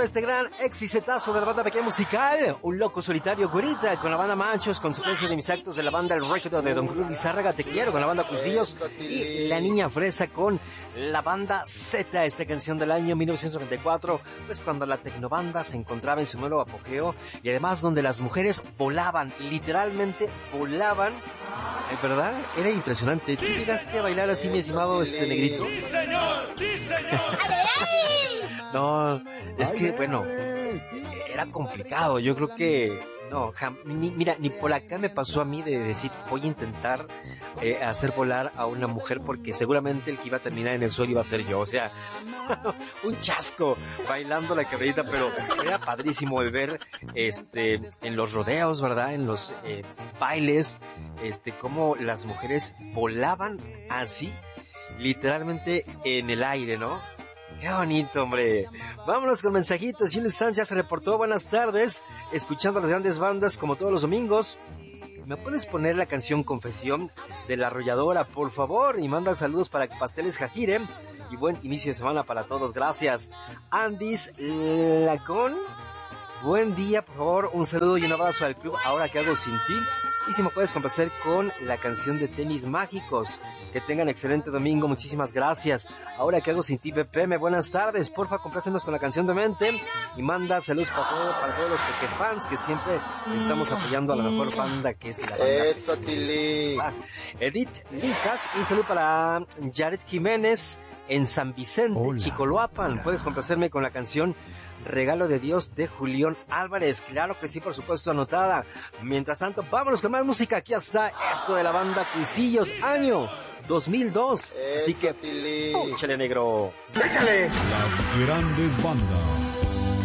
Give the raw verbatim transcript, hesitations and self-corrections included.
escuchando este gran exitazo de la banda Pequeña Musical, Un Loco Solitario Güerita, con la banda Manchos, Consecuencia de Mis Actos, de la banda El Récord de Don Cruz Lizárraga, Te Quiero, con la banda Cuisillos, y La Niña Fresa con la banda Z, esta canción del año mil novecientos noventa y cuatro, pues cuando la tecnobanda se encontraba en su nuevo apogeo, y además donde las mujeres volaban, literalmente volaban, ¿verdad? Era impresionante. ¿Tú llegaste a bailar así, mi estimado este negrito? ¡Sí, señor! ¡Sí, señor! No, es que, bueno, era complicado. Yo creo que, no, jam, ni, mira, ni por acá me pasó a mí de decir, voy a intentar eh, hacer volar a una mujer, porque seguramente el que iba a terminar en el suelo iba a ser yo. O sea, un chasco bailando la cabrita, pero era padrísimo de ver este, en los rodeos, ¿verdad? En los eh, bailes, este, cómo las mujeres volaban así, literalmente en el aire, ¿no? Qué bonito, hombre. Vámonos con mensajitos. Julio Sanz ya se reportó. Buenas tardes. Escuchando las grandes bandas como todos los domingos. ¿Me puedes poner la canción Confesión de La Arrolladora, por favor? Y manda saludos para Pasteles Jajire. Y buen inicio de semana para todos. Gracias. Andis Lacón. Buen día, por favor. Un saludo y un abrazo al club Ahora que hago sin ti. Y si me puedes complacer con la canción de Tenis Mágicos. Que tengan excelente domingo, muchísimas gracias. Ahora que hago sin ti, B P M, buenas tardes. Porfa, complácenos con la canción de Mente. Y manda saludos para, todo, para todos los Peque fans que siempre estamos apoyando a la mejor banda, que es la banda. Eso, Tili. Edith Licas, un saludo para Jared Jiménez en San Vicente, hola, Chicoloapan. Hola. Puedes complacerme con la canción Regalo de Dios de Julián Álvarez. Claro que sí, por supuesto, anotada. Mientras tanto, vámonos con más música. Aquí está esto de la banda Cuisillos, año dos mil dos. Eso, así que, échale, negro. Échale. Las grandes bandas.